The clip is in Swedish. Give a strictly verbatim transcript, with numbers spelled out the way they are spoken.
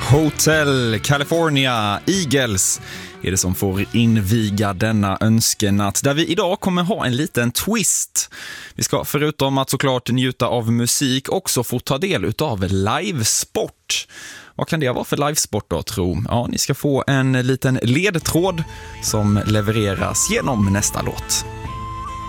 Hotel California Eagles är det som får inviga denna önskenatt, där vi idag kommer ha en liten twist. Vi ska förutom att såklart njuta av musik också få ta del utav livesport. Vad kan det vara för livesport då, tro? Ja, ni ska få en liten ledtråd som levereras genom nästa låt.